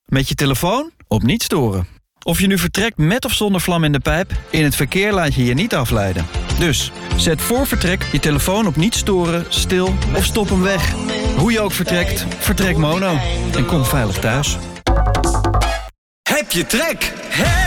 Met je telefoon op niet storen. Of je nu vertrekt met of zonder vlam in de pijp, in het verkeer laat je je niet afleiden. Dus, zet voor vertrek je telefoon op niet storen, stil of stop hem weg. Hoe je ook vertrekt, vertrek mono. En kom veilig thuis. Heb je trek?